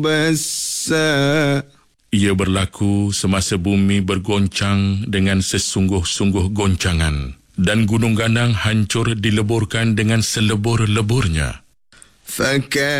basa. Ia berlaku semasa bumi bergoncang dengan sesungguh-sungguh goncangan dan gunung ganang hancur dileburkan dengan selebur-leburnya. Fakana